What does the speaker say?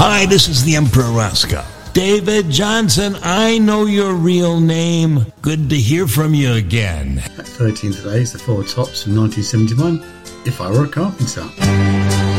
Hi, this is the Emperor Roscoe. David Johnson, I know your real name. Good to hear from you again. At 13 today is the Four Tops from 1971, If I Were a Carpenter.